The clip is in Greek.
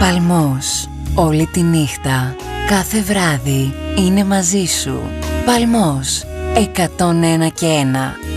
Παλμός. Όλη τη νύχτα, κάθε βράδυ είναι μαζί σου. Παλμός 101 και 1.